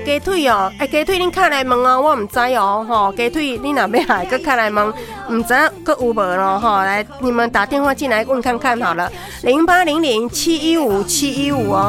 鸡腿哦，鸡腿恁敲来问哦，我唔知哦，吼，鸡腿恁若要来，佮敲来问，唔知佮有无咯，吼，来，你们打电话进来问看看好了，0800715715哦。